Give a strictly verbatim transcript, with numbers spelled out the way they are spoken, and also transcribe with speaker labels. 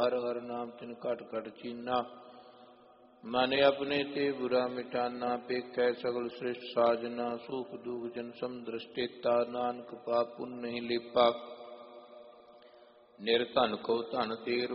Speaker 1: हर हर नाम तिन cut cut चीना। मन अपने ते बुरा मिटाना, पेखै सगल श्रेष्ठ साजना। सूख दूख जन सम दृष्टेता, नानक पाप पुण्य नहीं लेपा। निर्धन को धन ते